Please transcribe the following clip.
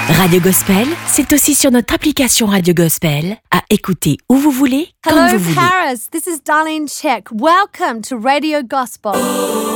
Radio Gospel, c'est aussi sur notre application Radio Gospel, à écouter où vous voulez, quand vous Hello voulez. Paris, this is Darlene Check. Welcome to Radio Gospel.